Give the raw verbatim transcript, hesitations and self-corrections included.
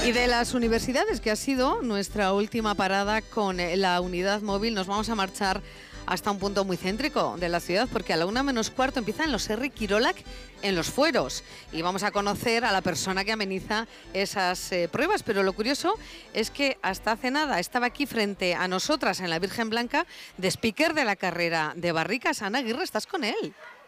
Y de las universidades, que ha sido nuestra última parada con la unidad móvil, nos vamos a marchar hasta un punto muy céntrico de la ciudad, porque a la una menos cuarto empiezan los R. Kirolak en los Fueros y vamos a conocer a la persona que ameniza esas eh, pruebas. Pero lo curioso es que hasta hace nada estaba aquí frente a nosotras en la Virgen Blanca de speaker de la carrera de Barricas. Ana Aguirre, ¿estás con él?